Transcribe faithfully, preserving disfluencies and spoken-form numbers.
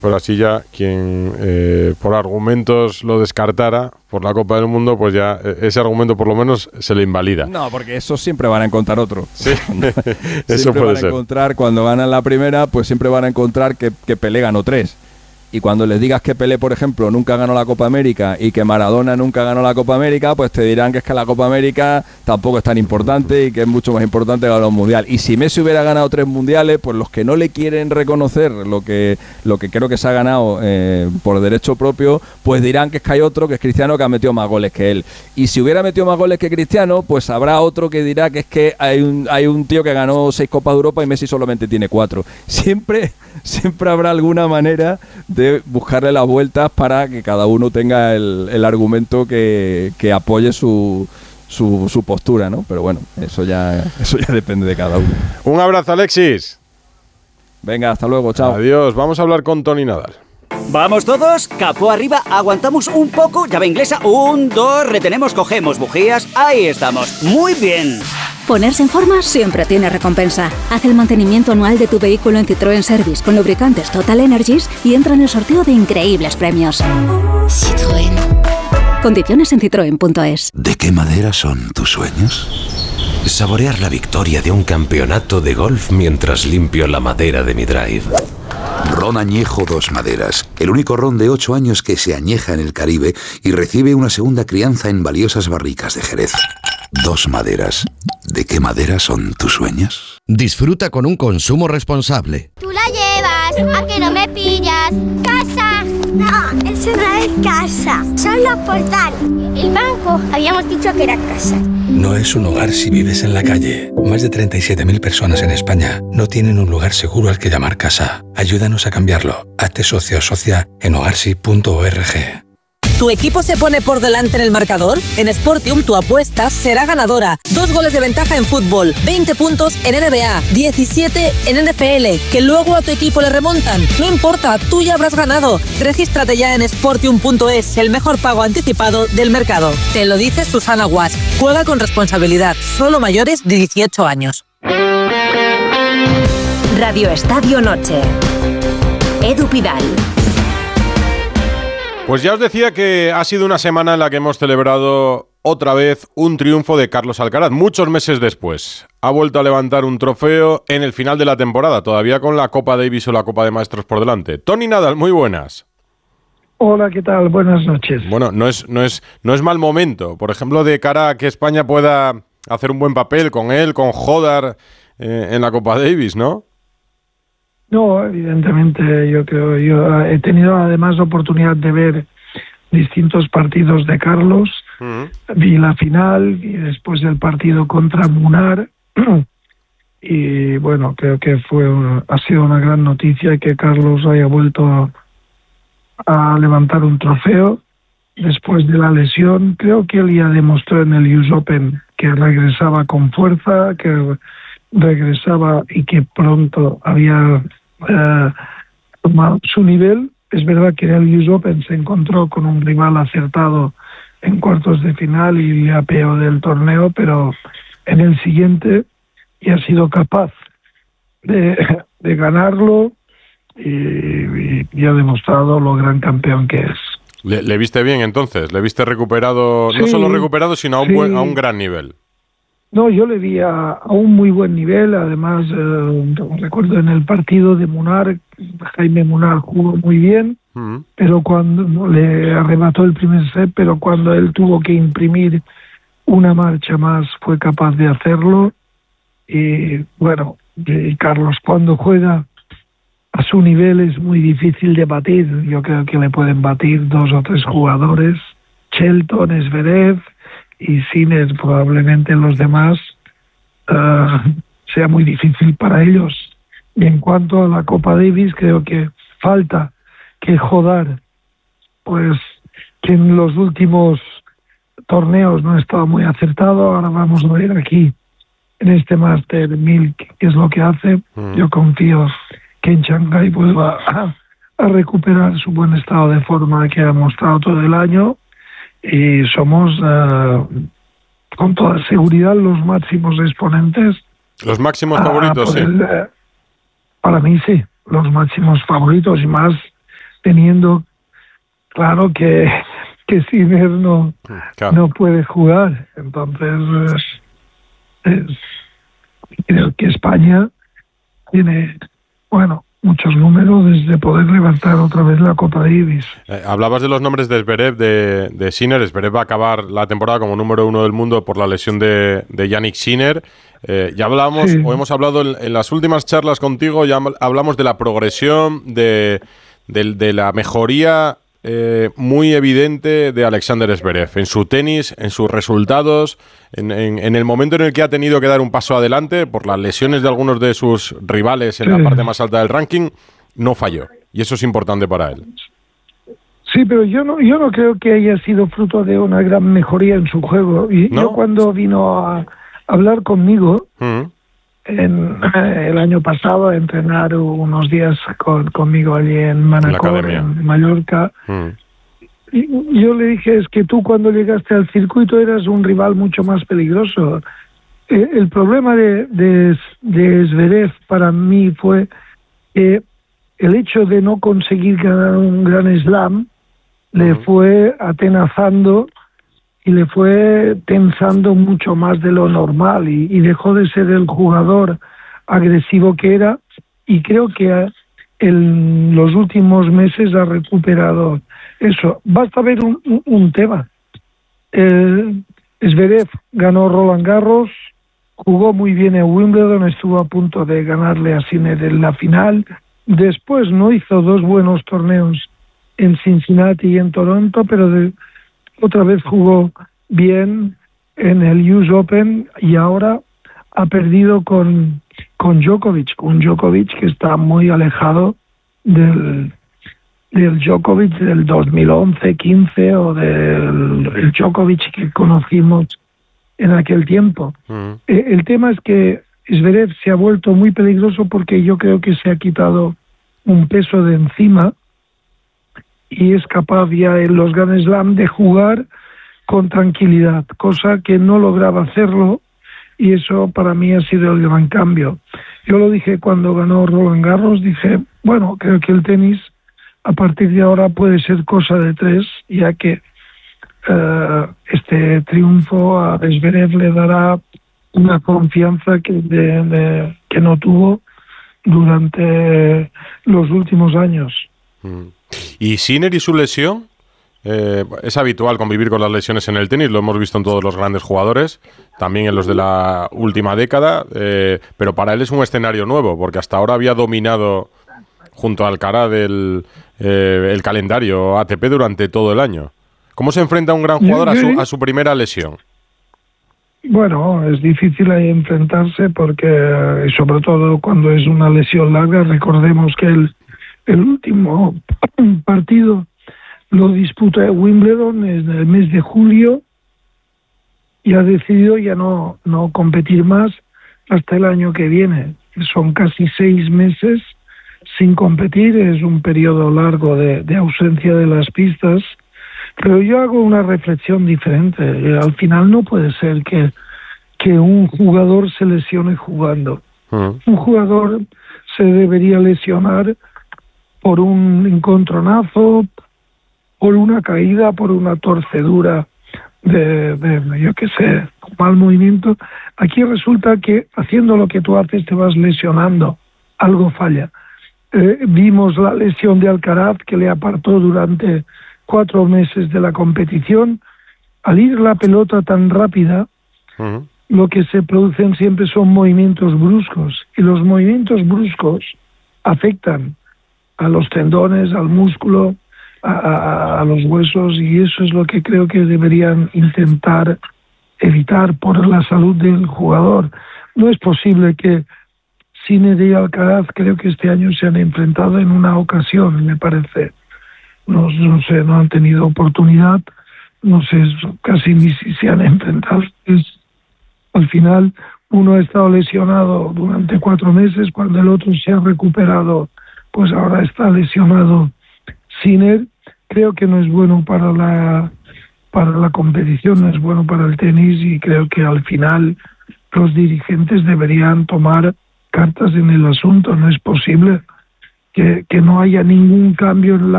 Pero así ya quien eh, por argumentos lo descartara por la Copa del Mundo, pues ya eh, ese argumento por lo menos se le invalida. No, porque eso siempre van a encontrar otro. Sí, eso siempre puede van a ser. encontrar, cuando ganan la primera, pues siempre van a encontrar que, que Pelé ganó tres. Y cuando les digas que Pelé, por ejemplo, nunca ganó la Copa América y que Maradona nunca ganó la Copa América, pues te dirán que es que la Copa América tampoco es tan importante y que es mucho más importante ganar un mundial. Y si Messi hubiera ganado tres mundiales, pues los que no le quieren reconocer lo que lo que creo que se ha ganado eh, por derecho propio, pues dirán que es que hay otro, que es Cristiano, que ha metido más goles que él. Y si hubiera metido más goles que Cristiano, pues habrá otro que dirá que es que hay un, hay un tío que ganó seis Copas de Europa y Messi solamente tiene cuatro. Siempre, siempre habrá alguna manera de de buscarle las vueltas para que cada uno tenga el, el argumento que, que apoye su, su, su postura, ¿no? Pero bueno, eso ya, eso ya depende de cada uno. Un abrazo, Alexis. Venga, hasta luego, chao. Adiós, vamos a hablar con Toni Nadal. Vamos todos, capó arriba, aguantamos un poco, llave inglesa, un, dos, retenemos, cogemos bujías, ahí estamos, muy bien. Ponerse en forma siempre tiene recompensa. Haz el mantenimiento anual de tu vehículo en Citroën Service con lubricantes Total Energies y entra en el sorteo de increíbles premios. Citroën. Condiciones en citroen punto es. ¿De qué madera son tus sueños? Saborear la victoria de un campeonato de golf mientras limpio la madera de mi drive. Ron Añejo Dos Maderas, el único ron de ocho años que se añeja en el Caribe y recibe una segunda crianza en valiosas barricas de Jerez. Dos Maderas. ¿De qué madera son tus sueños? Disfruta con un consumo responsable. Tú la llevas, ¿a que no me pillas? ¡Casa! No, eso no es casa, son los portales. El banco, habíamos dicho que era casa. No es un hogar si vives en la calle. Más de treinta y siete mil personas en España no tienen un lugar seguro al que llamar casa. Ayúdanos a cambiarlo. Hazte socio o socia en hogarsi punto org. ¿Tu equipo se pone por delante en el marcador? En Sportium tu apuesta será ganadora. Dos goles de ventaja en fútbol, veinte puntos en N B A, diecisiete en N F L, que luego a tu equipo le remontan. No importa, tú ya habrás ganado. Regístrate ya en Sportium punto es, el mejor pago anticipado del mercado. Te lo dice Susana Guas. Juega con responsabilidad, solo mayores de dieciocho años. Radio Estadio Noche. Edu Pidal. Pues ya os decía que ha sido una semana en la que hemos celebrado otra vez un triunfo de Carlos Alcaraz, muchos meses después. Ha vuelto a levantar un trofeo en el final de la temporada, todavía con la Copa Davis o la Copa de Maestros por delante. Toni Nadal, muy buenas. Hola, ¿qué tal? Buenas noches. Bueno, no es, no es, no es mal momento, por ejemplo, de cara a que España pueda hacer un buen papel con él, con Jodar eh, en la Copa Davis, ¿no? No, evidentemente yo creo, yo he tenido además la oportunidad de ver distintos partidos de Carlos, uh-huh. Vi la final y después el partido contra Munar y bueno, creo que fue ha sido una gran noticia que Carlos haya vuelto a, a levantar un trofeo después de la lesión. Creo que él ya demostró en el U S Open que regresaba con fuerza, que regresaba y que pronto había eh, tomado su nivel. Es verdad que en el U S Open se encontró con un rival acertado en cuartos de final y le apeó del torneo, pero en el siguiente ya ha sido capaz de, de ganarlo y, y, y ha demostrado lo gran campeón que es. ¿Le, le viste bien entonces? ¿Le viste recuperado, sí, no solo recuperado, sino a un, sí. buen, a un gran nivel? No, yo le vi a, a un muy buen nivel. Además, eh, recuerdo en el partido de Munar, Jaime Munar jugó muy bien, uh-huh. pero cuando le arrebató el primer set, pero cuando él tuvo que imprimir una marcha más, fue capaz de hacerlo. Y bueno, y Carlos cuando juega a su nivel es muy difícil de batir. Yo creo que le pueden batir dos o tres jugadores, Shelton, Zverev, y Sinner, probablemente los demás uh, sea muy difícil para ellos. Y en cuanto a la Copa Davis, creo que falta que Jodar, pues que en los últimos torneos no ha estado muy acertado. Ahora vamos a ver aquí en este Master mil qué es lo que hace. Mm. Yo confío que en Shanghái vuelva a, a recuperar su buen estado de forma que ha mostrado todo el año. Y somos, uh, con toda seguridad, los máximos exponentes. Los máximos favoritos, sí. El, uh, para mí sí, los máximos favoritos y más teniendo claro que, que Sinner no, claro. no puede jugar. Entonces, es, creo que España tiene, bueno, muchos números de poder levantar otra vez la Copa Davis. Eh, hablabas de los nombres de Zverev, de, de Sinner. Zverev va a acabar la temporada como número uno del mundo por la lesión de, de Yannick Sinner. Eh, ya hablamos, sí. o hemos hablado en, en las últimas charlas contigo, ya hablamos de la progresión, de, de, de la mejoría eh, muy evidente de Alexander Zverev en su tenis, en sus resultados, en, en, en el momento en el que ha tenido que dar un paso adelante por las lesiones de algunos de sus rivales en sí. la parte más alta del ranking, no falló. Y eso es importante para él. Sí, pero yo no, yo no creo que haya sido fruto de una gran mejoría en su juego. Y ¿no? Yo cuando vino a hablar conmigo uh-huh. en, eh, el año pasado, a entrenar unos días con, conmigo allí en Manacor, en, en Mallorca, uh-huh. y yo le dije, es que tú cuando llegaste al circuito eras un rival mucho más peligroso. Eh, el problema de, de, de Zverev para mí fue que el hecho de no conseguir ganar un gran slam uh-huh. le fue atenazando y le fue tensando mucho más de lo normal y, y dejó de ser el jugador agresivo que era, y creo que en los últimos meses ha recuperado eso. Basta ver un, un, un tema. Eh, Zverev ganó Roland Garros, jugó muy bien en Wimbledon, estuvo a punto de ganarle a Sinner en la final, después no hizo dos buenos torneos en Cincinnati y en Toronto, pero de otra vez jugó bien en el U S Open y ahora ha perdido con, con Djokovic, un Djokovic que está muy alejado del, del Djokovic del dos mil once quince o del el Djokovic que conocimos en aquel tiempo. Uh-huh. Eh, el tema es que Zverev se ha vuelto muy peligroso porque yo creo que se ha quitado un peso de encima y es capaz ya en los Grand Slam de jugar con tranquilidad, cosa que no lograba hacerlo, y eso para mí ha sido el gran cambio. Yo lo dije cuando ganó Roland Garros, dije, bueno, creo que el tenis a partir de ahora puede ser cosa de tres, ya que uh, este triunfo a Zverev le dará una confianza que, de, de, que no tuvo durante los últimos años. Mm. ¿Y Sinner y su lesión? Eh, es habitual convivir con las lesiones en el tenis, lo hemos visto en todos los grandes jugadores, también en los de la última década, eh, pero para él es un escenario nuevo, porque hasta ahora había dominado junto a Alcaraz el, eh, el calendario A T P durante todo el año. ¿Cómo se enfrenta un gran jugador a su, a su primera lesión? Bueno, es difícil ahí enfrentarse porque, sobre todo cuando es una lesión larga, recordemos que el El último partido lo disputa en Wimbledon en el mes de julio y ha decidido ya no, no competir más hasta el año que viene. Son casi seis meses sin competir, es un periodo largo de, de ausencia de las pistas, pero yo hago una reflexión diferente. Al final no puede ser que, que un jugador se lesione jugando. Uh-huh. Un jugador se debería lesionar por un encontronazo, por una caída, por una torcedura de, de yo qué sé, mal movimiento. Aquí resulta que haciendo lo que tú haces te vas lesionando, algo falla. Eh, vimos la lesión de Alcaraz que le apartó durante cuatro meses de la competición. Al ir la pelota tan rápida, uh-huh. lo que se producen siempre son movimientos bruscos, y los movimientos bruscos afectan a los tendones, al músculo, a, a, a los huesos, y eso es lo que creo que deberían intentar evitar por la salud del jugador. No es posible que Sinner y Alcaraz, creo que este año se han enfrentado en una ocasión, me parece. No, no sé, no han tenido oportunidad, no sé, casi ni si se han enfrentado. Es, al final, uno ha estado lesionado durante cuatro meses, cuando el otro se ha recuperado, pues ahora está lesionado Sinner. Creo que no es bueno para la para la competición, no es bueno para el tenis, y creo que al final los dirigentes deberían tomar cartas en el asunto. No es posible que, que no haya ningún cambio en la